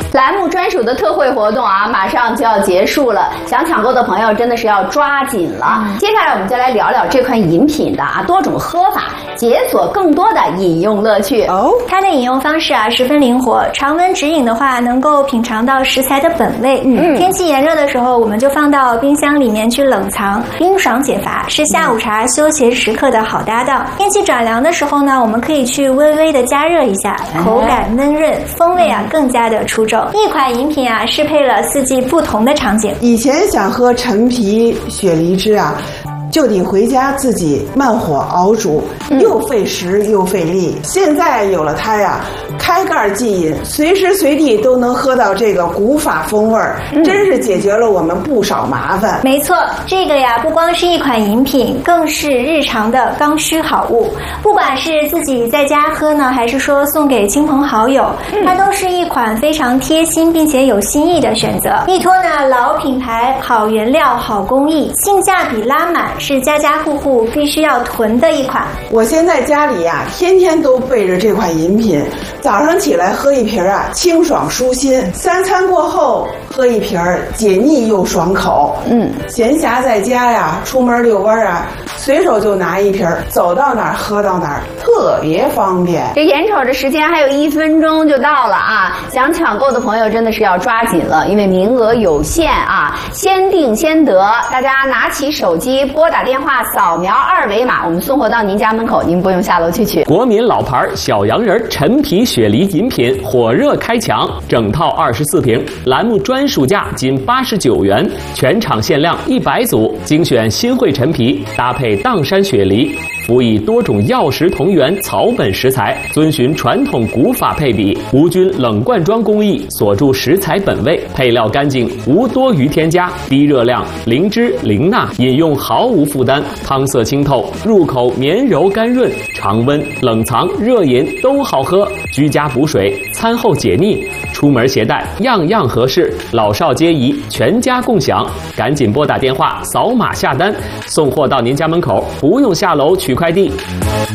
栏目专属的特惠活动啊，马上就要结束了，想抢购的朋友真的是要抓紧了。接下来我们就来聊聊这款饮品的多种喝法，解锁更多的饮用乐趣。 它的饮用方式十分灵活，常温直饮的话，能够品尝到食材的本味。天气炎热的时候，我们就放到冰箱里面去冷藏，冰爽解乏，是下午茶休闲时刻的好搭档。天气转凉的时候呢，我们可以去微微的加热一下，口感嫩润，风味更加的出众。一款饮品适配了四季不同的场景。 以前想喝陈皮雪梨汁就得回家自己慢火熬煮，又费时又费力。现在有了它开盖即饮，随时随地都能喝到这个古法风味真是解决了我们不少麻烦。 没错，这个不光是一款饮品，更是日常的刚需好物。不管是自己在家喝呢，还是说送给亲朋好友，它都是一款非常贴心并且有新意的选择。依托老品牌、好原料、好工艺，性价比拉满，是家家户户必须要囤的一款。 我现在家里天天都备着这款饮品，早上起来喝一瓶清爽舒心，三餐过后喝一瓶解腻又爽口。闲暇在家出门遛弯随手就拿一瓶，走到哪儿喝到哪儿，特别方便。 这眼瞅着时间还有1分钟就到了想抢购的朋友真的是要抓紧了，因为名额有限先订先得。大家拿起手机拨打电话，扫描2维码，我们送货到您家门口，您不用下楼去取。 国民老牌小洋人陈皮雪梨饮品火热开抢，整套24瓶，栏目专属价仅89元，全场限量100组，精选新会陈皮，搭配砀山雪梨，辅以多种药食同源草本食材，遵循传统古法配比，无菌冷灌装工艺，锁住食材本味，配料干净，无多余添加，低热量，零脂零钠，饮用毫无负担，汤色清透，入口绵柔甘润，常温、冷藏、热饮都好喝，居家补水，餐后解腻，出门携带样样合适，老少皆宜，全家共享。赶紧拨打电话，扫码下单，送货到您家门口，不用下楼取快递。